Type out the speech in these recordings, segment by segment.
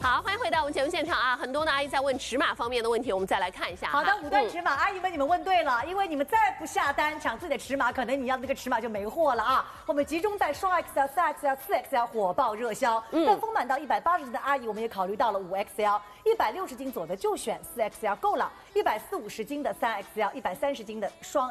好，欢迎回到我们节目现场啊！很多的阿姨在问尺码方面的问题，我们再来看一下。 好的，5段尺码，阿姨们你们问对了，因为你们再不下单抢自己的尺码，可能你要的那个尺码就没货了啊！我们集中在双 XL、3XL、4XL 火爆热销。但丰满到180斤的阿姨，我们也考虑到了5XL，160斤左右的就选4XL 够了，140-50斤的3XL，130斤的双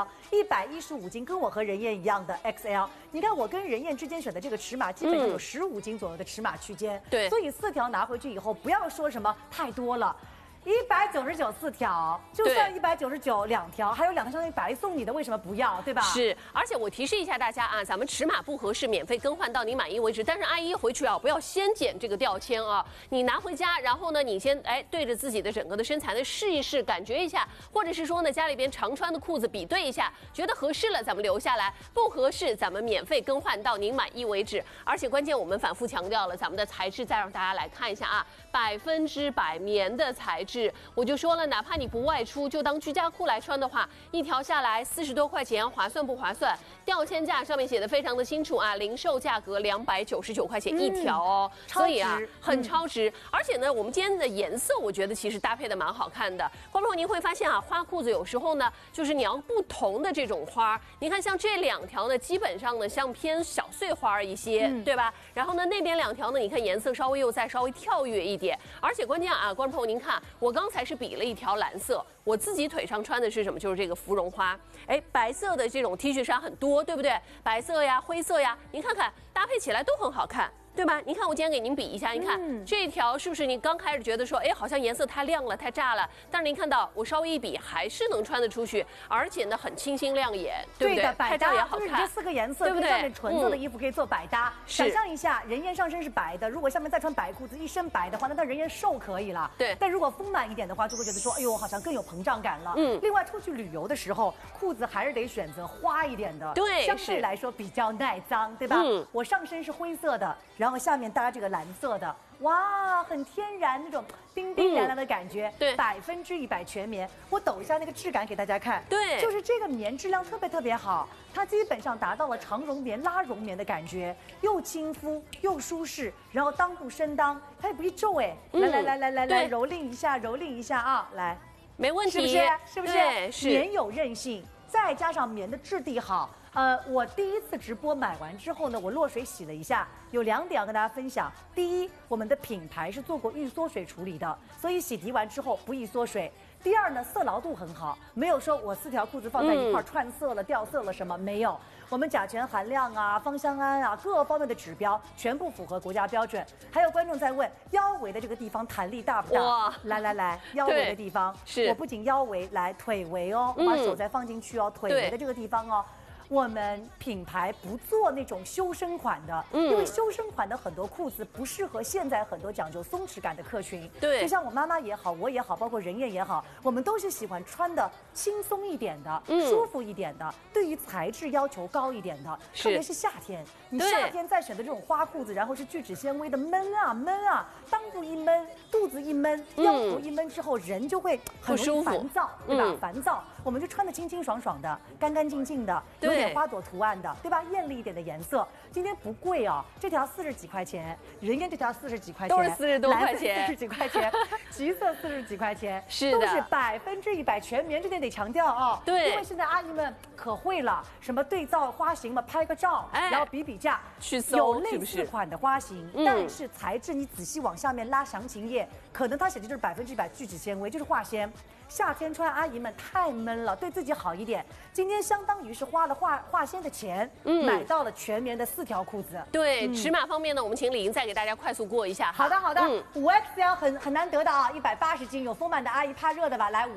XL，115斤跟我和任燕一样的 XL。你看我跟任燕之间选的这个尺码，基本上有15斤左右的尺码区间。 对， 所以4条拿回去以后，不要说什么太多了。199 4条，就算199 2条，还有2条相当于白送你的，为什么不要？对吧？ 是，而且我提示一下大家啊，咱们尺码不合适，免费更换到你满意为止。但是阿姨回去啊，不要先剪这个吊签啊，你拿回家，然后呢，你先对着自己的整个的身材呢试一试，感觉一下，或者是说呢，家里边常穿的裤子比对一下，觉得合适了咱们留下来，不合适咱们免费更换到您满意为止。而且关键我们反复强调了，咱们的材质再让大家来看一下啊，100%棉的材质。我就说了，哪怕你不外出，就当居家裤来穿的话，一条下来40多块钱，划算不划算？吊签价上面写的非常的清楚啊，零售价格299块钱一条哦，所以啊，很超值。而且呢，我们今天的颜色，我觉得其实搭配的蛮好看的。观众您会发现啊，花裤子有时候呢，就是你要不同的这种花，你看像这2条呢，基本上呢像偏小碎花一些，对吧？然后呢，那边2条呢，你看颜色稍微又再稍微跳跃一点，而且关键啊，观众朋友您看。我刚才是比了一条蓝色，我自己腿上穿的是什么？就是这个芙蓉花。白色的这种 T 恤衫很多，对不对？白色呀、灰色呀，您看看搭配起来都很好看。对吧？您看，我今天给您比一下，您看这一条是不是？您刚开始觉得说，好像颜色太亮了，太炸了。但是您看到我稍微一比，还是能穿得出去，而且呢很清新亮眼，对不对？ 百搭也好看。就是这4个颜色， 对不对？ 上面纯色的衣服可以做百搭。想象一下，任燕上身是白的，如果下面再穿白裤子，一身白的话，那任燕瘦可以了。 对。 但如果丰满一点的话，就会觉得说，哎呦，好像更有膨胀感了。另外，出去旅游的时候，裤子还是得选择花一点的， 对， 相对来说比较耐脏，对吧？我上身是灰色的，然后下面搭这个蓝色的，哇，很天然那种冰冰凉凉的感觉， 对 ，100%全棉。我抖一下那个质感给大家看， 对， 就是这个棉质量特别好，它基本上达到了长绒棉、拉绒棉的感觉，又亲肤又舒适，然后裆部深裆，它也不易皱来，蹂躏一下啊，来， 没问题， 是不是？是棉有韧性，再加上棉的质地好。我第一次直播买完之后呢，我落水洗了一下，有2点要跟大家分享。第一，我们的品牌是做过预缩水处理的，所以洗涤完之后不易缩水。第二呢，色牢度很好，没有说我4条裤子放在一块串色了、掉色了什么没有。我们甲醛含量啊、芳香胺啊各方面的指标全部符合国家标准。还有观众在问腰围的这个地方弹力大不大？哇，来，腰围的地方是我不仅腰围，来腿围哦，我把手再放进去哦，腿围的这个地方哦。我们品牌不做那种修身款的，因为修身款的很多裤子不适合现在很多讲究松弛感的客群。 对， 就像我妈妈也好，我也好，包括任燕也好，我们都是喜欢穿的轻松一点的、舒服一点的，对于材质要求高一点的，特别是夏天，你夏天再选择这种花裤子，然后是聚酯纤维的，闷啊，裆部一闷，肚子一闷，腰部一闷之后，人就会很容易烦躁，对吧？烦躁，我们就穿的清清爽爽的，干干净净的。有点花朵图案的，对吧？艳丽一点的颜色，今天不贵哦，这条40几块钱，任燕这条40几块钱， 都是40多块钱 ，40几块钱，橘色40几块钱， 是的， 都是100%全棉，这点得强调哦。 对， 因为现在阿姨们可会了，什么对照花型嘛，拍个照，然后比价， 去搜， 有类似款的花型，但是材质你仔细往下面拉详情页，可能它写的就是100%聚酯纤维，就是化纤。夏天穿阿姨们太闷了，对自己好一点。今天相当于是花了化纤的钱，买到了全棉的4条裤子。 对，尺码方面呢，我们请李莹再给大家快速过一下。 好的，5XL 很难得的啊，180斤，有丰满的阿姨怕热的吧？来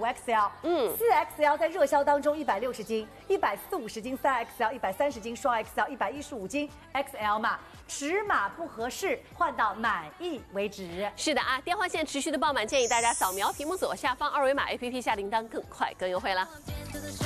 5XL，4XL 在热销当中160斤，140-50斤3XL，130斤双 XL，115斤 XL 嘛。尺码不合适，换到满意为止。 是的啊，电话线持续的爆满，建议大家扫描屏幕左下方2维码 APP 下订单，更快更优惠了。